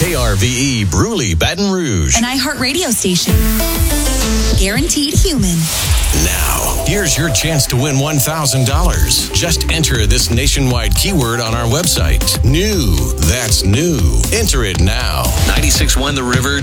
KRVE Bruley, Baton Rouge. An iHeartRadio station. Guaranteed human. Now, here's your chance to win $1,000. Just enter this nationwide keyword on our website. New. That's new. Enter it now. 96.1 The River,